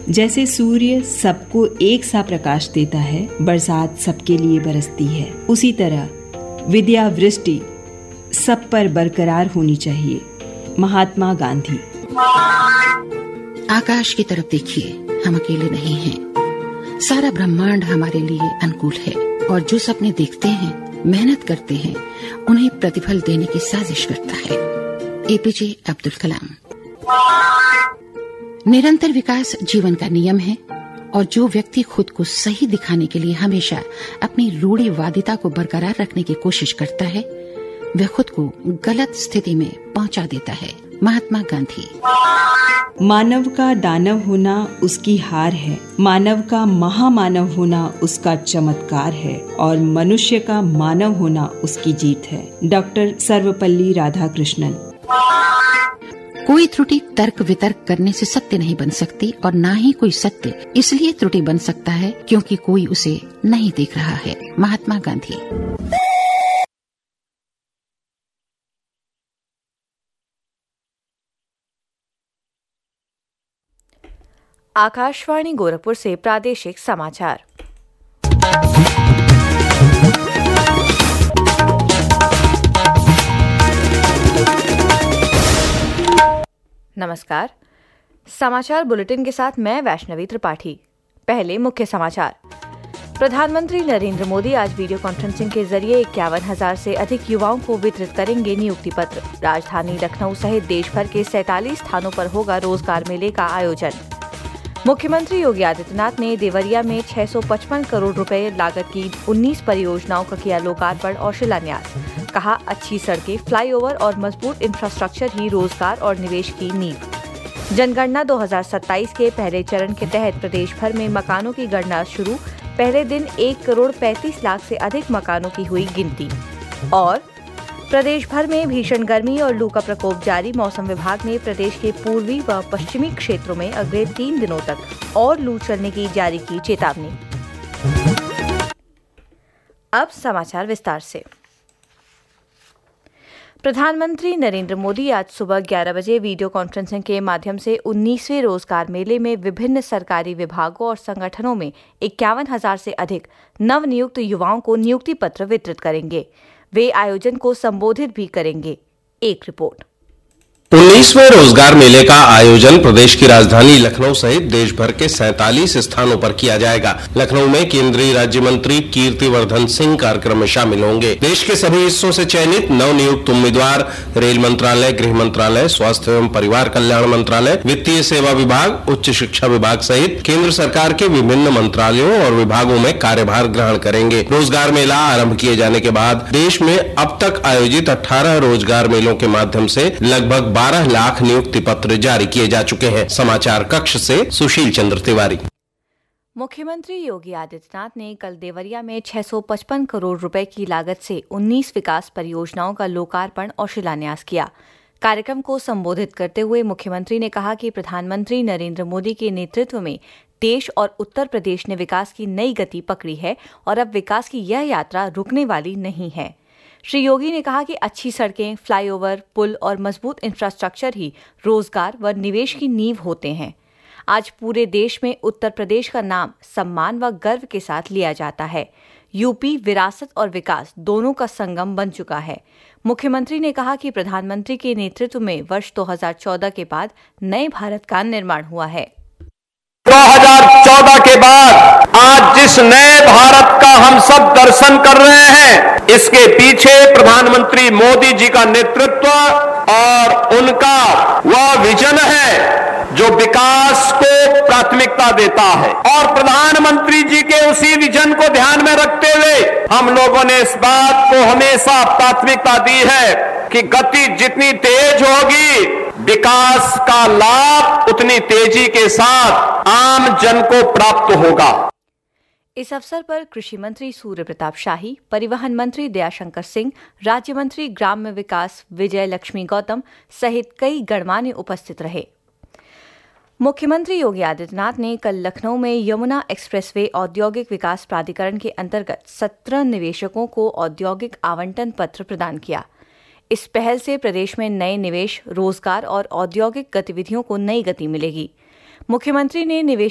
जैसे सूर्य सबको एक सा प्रकाश देता है, बरसात सबके लिए बरसती है, उसी तरह विद्या वृष्टि सब पर बरकरार होनी चाहिए। महात्मा गांधी। आकाश की तरफ देखिए, हम अकेले नहीं हैं। सारा ब्रह्मांड हमारे लिए अनुकूल है और जो सपने देखते हैं, मेहनत करते हैं, उन्हें प्रतिफल देने की साजिश करता है। एपीजे अब्दुल कलाम। निरंतर विकास जीवन का नियम है और जो व्यक्ति खुद को सही दिखाने के लिए हमेशा अपनी रूढ़िवादिता को बरकरार रखने की कोशिश करता है, वह खुद को गलत स्थिति में पहुंचा देता है। महात्मा गांधी। मानव का दानव होना उसकी हार है, मानव का महामानव होना उसका चमत्कार है और मनुष्य का मानव होना उसकी जीत है। डॉक्टर सर्वपल्ली राधाकृष्णन। कोई त्रुटि तर्क वितर्क करने से सत्य नहीं बन सकती और ना ही कोई सत्य इसलिए त्रुटि बन सकता है क्योंकि कोई उसे नहीं देख रहा है। महात्मा गांधी। आकाशवाणी गोरखपुर से प्रादेशिक समाचार। नमस्कार। समाचार बुलेटिन के साथ मैं वैष्णवी त्रिपाठी। पहले मुख्य समाचार। प्रधानमंत्री नरेंद्र मोदी आज वीडियो कॉन्फ्रेंसिंग के जरिए 51,000 से अधिक युवाओं को वितरित करेंगे नियुक्ति पत्र। राजधानी लखनऊ सहित देश भर के 47 स्थानों पर होगा रोजगार मेले का आयोजन। मुख्यमंत्री योगी आदित्यनाथ ने देवरिया में 655 करोड़ रुपए लागत की 19 परियोजनाओं का किया लोकार्पण और शिलान्यास। कहा, अच्छी सड़कें, फ्लाईओवर और मजबूत इंफ्रास्ट्रक्चर ही रोजगार और निवेश की नींव। जनगणना 2027 के पहले चरण के तहत प्रदेश भर में मकानों की गणना शुरू। पहले दिन 1 करोड़ 35 लाख से अधिक मकानों की हुई गिनती। और प्रदेश भर में भीषण गर्मी और लू का प्रकोप जारी। मौसम विभाग ने प्रदेश के पूर्वी व पश्चिमी क्षेत्रों में अगले 3 दिनों तक और लू चलने की जारी की चेतावनी। अब समाचार विस्तार से। प्रधानमंत्री नरेंद्र मोदी आज सुबह 11 बजे वीडियो कॉन्फ्रेंसिंग के माध्यम से 19वें रोजगार मेले में विभिन्न सरकारी विभागों और संगठनों में 51,000 से अधिक नवनियुक्त युवाओं को नियुक्ति पत्र वितरित करेंगे। वे आयोजन को संबोधित भी करेंगे। एक रिपोर्ट। 19वें रोजगार मेले का आयोजन प्रदेश की राजधानी लखनऊ सहित देश भर के 47 स्थानों पर किया जाएगा। लखनऊ में केंद्रीय राज्य मंत्री कीर्तिवर्धन सिंह कार्यक्रम में शामिल होंगे। देश के सभी हिस्सों से चयनित नवनियुक्त उम्मीदवार रेल मंत्रालय, गृह मंत्रालय, स्वास्थ्य एवं परिवार कल्याण मंत्रालय, वित्तीय सेवा विभाग, उच्च शिक्षा विभाग सहित केंद्र सरकार के विभिन्न मंत्रालयों और विभागों में कार्यभार ग्रहण करेंगे। रोजगार मेला आरंभ किए जाने के बाद देश में अब तक आयोजित 18 रोजगार मेलों के माध्यम से लगभग 12 लाख नियुक्ति पत्र जारी किए जा चुके हैं। समाचार कक्ष से सुशील चंद्र तिवारी। मुख्यमंत्री योगी आदित्यनाथ ने कल देवरिया में 655 करोड़ रुपए की लागत से 19 विकास परियोजनाओं का लोकार्पण और शिलान्यास किया। कार्यक्रम को संबोधित करते हुए मुख्यमंत्री ने कहा कि प्रधानमंत्री नरेंद्र मोदी के नेतृत्व में देश और उत्तर प्रदेश ने विकास की नई गति पकड़ी है और अब विकास की यह यात्रा रुकने वाली नहीं है। श्री योगी ने कहा कि अच्छी सड़कें, फ्लाईओवर, पुल और मजबूत इंफ्रास्ट्रक्चर ही रोजगार व निवेश की नींव होते हैं। आज पूरे देश में उत्तर प्रदेश का नाम सम्मान व गर्व के साथ लिया जाता है। यूपी विरासत और विकास दोनों का संगम बन चुका है। मुख्यमंत्री ने कहा कि प्रधानमंत्री के नेतृत्व में वर्ष 2014 के बाद नए भारत का निर्माण हुआ है। 2014 के बाद आज जिस नए भारत का हम सब दर्शन कर रहे हैं, इसके पीछे प्रधानमंत्री मोदी जी का नेतृत्व और उनका वह विजन है जो विकास को प्राथमिकता देता है। और प्रधानमंत्री जी के उसी विजन को ध्यान में रखते हुए हम लोगों ने इस बात को हमेशा प्राथमिकता दी है कि गति जितनी तेज होगी, विकास का लाभ उतनी तेजी के साथ आम जन को प्राप्त होगा। इस अवसर पर कृषि मंत्री सूर्य प्रताप शाही, परिवहन मंत्री दयाशंकर सिंह, राज्य मंत्री ग्राम्य विकास विजय लक्ष्मी गौतम सहित कई गणमान्य उपस्थित रहे। मुख्यमंत्री योगी आदित्यनाथ ने कल लखनऊ में यमुना एक्सप्रेसवे औद्योगिक विकास प्राधिकरण के अंतर्गत 17 निवेशकों को औद्योगिक आवंटन पत्र प्रदान किया। इस पहल से प्रदेश में नए निवेश, रोजगार और औद्योगिक गतिविधियों को नई गति मिलेगी। मुख्यमंत्री ने निवेश